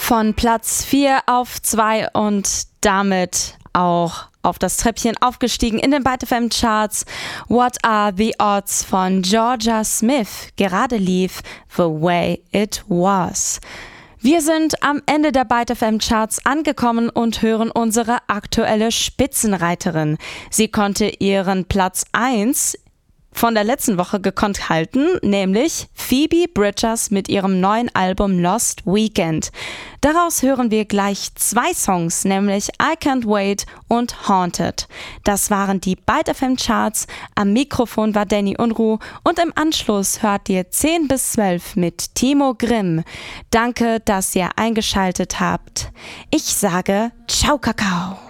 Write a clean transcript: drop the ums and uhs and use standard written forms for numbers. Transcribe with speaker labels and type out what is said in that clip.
Speaker 1: Von Platz 4 auf 2 und damit auch auf das Treppchen aufgestiegen in den Byte FM Charts. What Are the Odds von Georgia Smith. Gerade lief The Way It Was. Wir sind am Ende der Byte FM Charts angekommen und hören unsere aktuelle Spitzenreiterin. Sie konnte ihren Platz 1 von der letzten Woche gekonnt halten, nämlich Phoebe Bridgers mit ihrem neuen Album Lost Weekend. Daraus hören wir gleich 2 Songs, nämlich I Can't Wait und Haunted. Das waren die Byte FM Charts. Am Mikrofon war Danny Unruh und im Anschluss hört ihr 10 bis 12 mit Timo Grimm. Danke, dass ihr eingeschaltet habt. Ich sage Ciao Kakao.